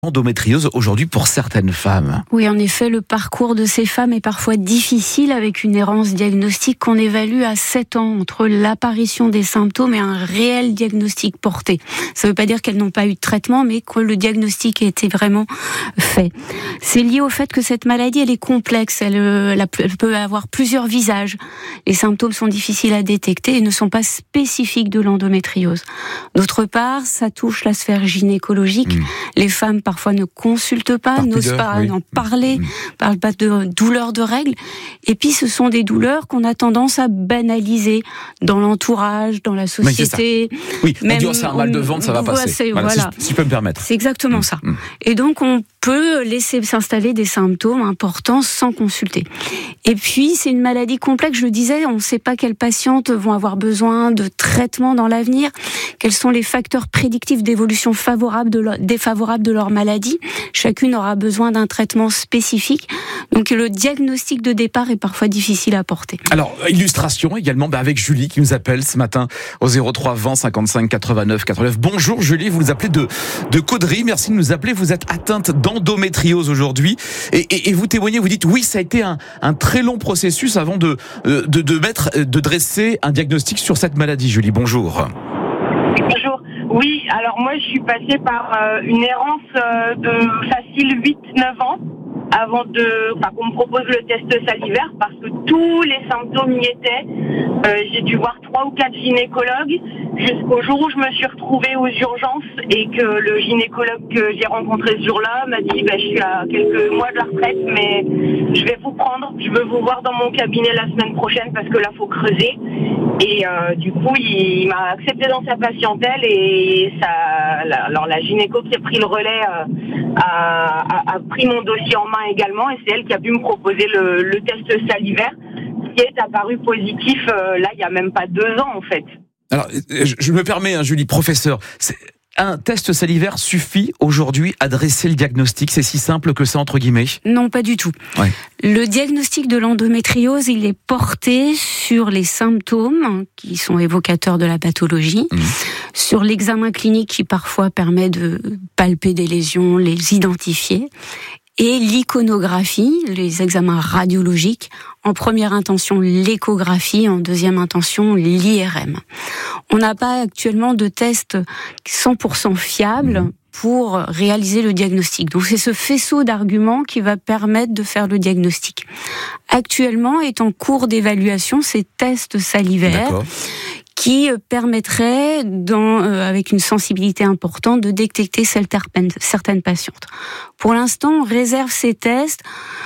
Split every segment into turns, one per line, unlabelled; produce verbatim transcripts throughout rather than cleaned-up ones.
Endométriose aujourd'hui pour certaines femmes.
Oui, en effet, le parcours de ces femmes est parfois difficile avec une errance diagnostique qu'on évalue à sept ans entre l'apparition des symptômes et un réel diagnostic porté. Ça ne veut pas dire qu'elles n'ont pas eu de traitement, mais que le diagnostic a été vraiment fait. C'est lié au fait que cette maladie, elle est complexe, elle, elle peut avoir plusieurs visages. Les symptômes sont difficiles à détecter et ne sont pas spécifiques de l'endométriose. D'autre part, ça touche la sphère gynécologique. Mmh. Les femmes parfois ne consultent pas, Par n'osent pas oui. en parler, mmh. parlent pas de douleurs de règles. Et puis, ce sont des douleurs qu'on a tendance à banaliser dans l'entourage, dans la société.
Oui, oui. Même, on dit oh, c'est un mal de ventre, ça va passer. Voilà,
voilà.
Si, si je peux me permettre.
C'est exactement mmh. ça. Mmh. Et donc, on peut laisser s'installer des symptômes importants sans consulter. Et puis, c'est une maladie complexe, je le disais, on ne sait pas quelles patientes vont avoir besoin de traitement dans l'avenir, quels sont les facteurs prédictifs d'évolution favorable de leur, défavorable de leur maladie. Chacune aura besoin d'un traitement spécifique. Donc, le diagnostic de départ est parfois difficile à porter.
Alors, illustration également bah avec Julie qui nous appelle ce matin au zéro trois vingt cinquante-cinq quatre-vingt-neuf quatre-vingt-neuf. Bonjour Julie, vous nous appelez de, de Caudry. Merci de nous appeler. Vous êtes atteinte d'endométriose aujourd'hui. Et, et, et vous témoignez, vous dites oui, ça a été un, un très long processus avant de, de, de mettre, de dresser un diagnostic sur cette maladie. Julie, bonjour.
Bonjour. Oui, alors moi je suis passée par euh, une errance euh, de facile huit neuf ans avant de, enfin, qu'on me propose le test salivaire parce que tous les symptômes y étaient. Euh, j'ai dû voir trois ou quatre gynécologues jusqu'au jour où je me suis retrouvée aux urgences et que le gynécologue que j'ai rencontré ce jour-là m'a dit bah, je suis à quelques mois de la retraite mais je vais vous prendre, je veux vous voir dans mon cabinet la semaine prochaine parce que là faut creuser. Et euh, du coup il, il m'a accepté dans sa patientèle et ça, alors la gynéco qui a pris le relais euh, a, a, a pris mon dossier en main également et c'est elle qui a pu me proposer le, le test salivaire qui est apparu positif euh, là il y a même pas deux ans en fait.
Alors je, je me permets hein, Julie, professeur, c'est... un test salivaire suffit aujourd'hui à dresser le diagnostic, c'est si simple que ça entre guillemets?
Non, pas du tout. Ouais. Le diagnostic de l'endométriose, il est porté sur les symptômes qui sont évocateurs de la pathologie, mmh. sur l'examen clinique qui parfois permet de palper des lésions, les identifier, et l'iconographie, les examens radiologiques, en première intention l'échographie, en deuxième intention l'I R M. On n'a pas actuellement de test cent pour cent fiable pour réaliser le diagnostic. Donc c'est ce faisceau d'arguments qui va permettre de faire le diagnostic. Actuellement est en cours d'évaluation ces tests salivaires. D'accord. Qui permettrait, dans, euh, avec une sensibilité importante, de détecter certaines patientes. Pour l'instant, on réserve ces tests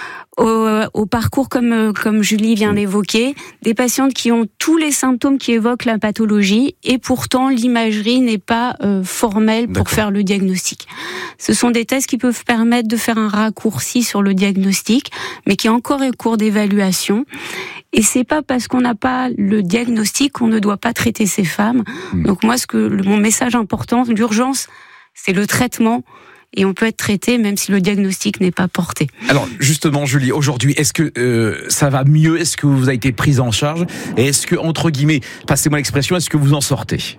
au, au parcours comme, comme Julie vient d'évoquer, des patientes qui ont tous les symptômes qui évoquent la pathologie et pourtant l'imagerie n'est pas euh, formelle pour D'accord. faire le diagnostic. Ce sont des tests qui peuvent permettre de faire un raccourci sur le diagnostic, mais qui est encore en cours d'évaluation. Et c'est pas parce qu'on n'a pas le diagnostic qu'on ne doit pas traiter ces femmes. Mmh. Donc moi, ce que le, mon message important, l'urgence, c'est le traitement. Et on peut être traité même si le diagnostic n'est pas porté. Alors
justement, Julie, aujourd'hui, est-ce que euh, ça va mieux? Est-ce que vous avez été prise en charge? Et est-ce que, entre guillemets, passez-moi l'expression, est-ce que vous en sortez?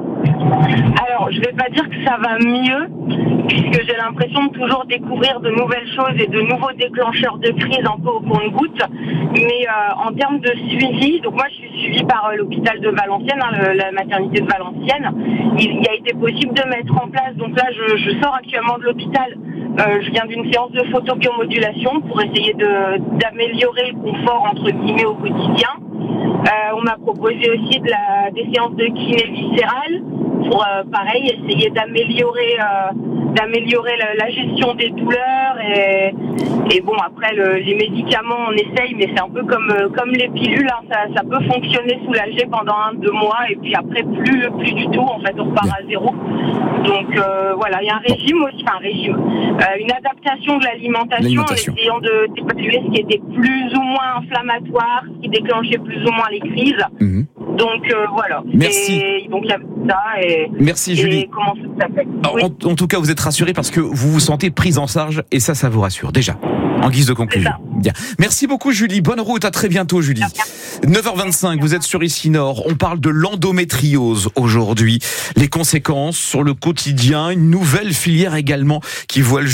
Alors, je vais pas dire que ça va mieux, puisque j'ai l'impression de toujours découvrir de nouvelles choses et de nouveaux déclencheurs de crise un peu au compte-gouttes. Mais euh, en termes de suivi, donc moi je suis suivie par euh, l'hôpital de Valenciennes, hein, le, la maternité de Valenciennes. Il, il a été possible de mettre en place, donc là je, je sors actuellement de l'hôpital, euh, je viens d'une séance de photobiomodulation pour essayer de, d'améliorer le confort entre guillemets au quotidien. Euh, on m'a proposé aussi de la, des séances de kiné viscérale pour, euh, pareil, essayer d'améliorer, euh, d'améliorer la, la gestion des douleurs. Et, et bon, après, le, les médicaments, on essaye, mais c'est un peu comme, euh, comme les pilules. Hein, ça, ça peut fonctionner soulager pendant un, deux mois, et puis après, plus, plus du tout. En fait, on repart à zéro. Donc, euh, voilà, il y a un régime aussi, enfin, un régime, euh, une adaptation de l'alimentation, l'alimentation. En essayant de d'évaluer ce qui était plus ou moins inflammatoire, ce qui déclenchait plus ou moins les crises. Mmh. Donc euh, voilà.
Merci.
Et, donc il y a ça et.
Merci Julie.
Et comment ça s'appelle oui.
en, en tout cas, vous êtes rassurée parce que vous vous sentez prise en charge et ça, ça vous rassure déjà. En guise de conclusion. Bien. Merci beaucoup Julie. Bonne route. À très bientôt Julie. neuf heures vingt-cinq. Vous êtes sur Ici Nord. On parle de l'endométriose aujourd'hui. Les conséquences sur le quotidien. Une nouvelle filière également qui voit le